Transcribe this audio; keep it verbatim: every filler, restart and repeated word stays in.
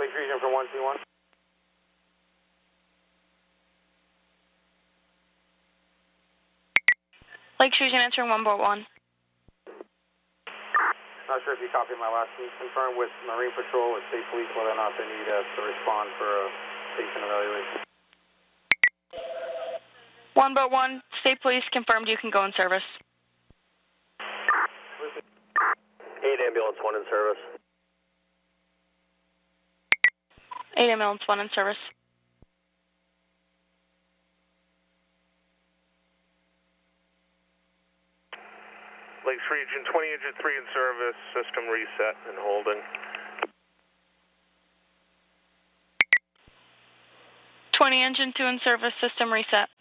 Lakes Region from one two one. Lakes Region answering one point one. Not sure if you copied my last piece. Confirm with Marine Patrol or State Police whether or not they need us to respond for a station evaluation. one point one, State Police confirmed you can go in service. eight Ambulance one in service. eight Ambulance one in service. Lakes Region, twenty Engine three in service, system reset and holding. twenty Engine two in service, system reset.